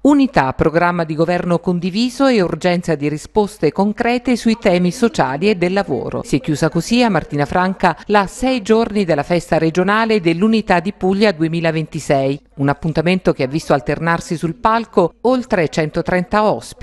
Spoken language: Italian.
Unità, programma di governo condiviso e urgenza di risposte concrete sui temi sociali e del lavoro. Si è chiusa così a Martina Franca la 6 giorni della festa regionale dell'Unità di Puglia 2026, un appuntamento che ha visto alternarsi sul palco oltre 130 ospiti